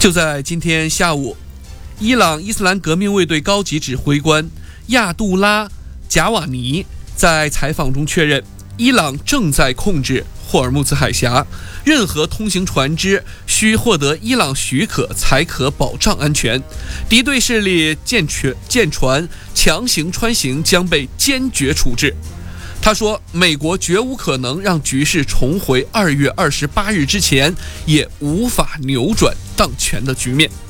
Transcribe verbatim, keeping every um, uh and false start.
就在今天下午，伊朗伊斯兰革命卫队高级指挥官亚杜拉·贾瓦尼在采访中确认，伊朗正在控制霍尔木兹海峡，任何通行船只需获得伊朗许可才可保障安全，敌对势力舰船舰船强行穿行将被坚决处置。他说，美国绝无可能让局势重回二月二十八日之前也无法扭转当前的局面。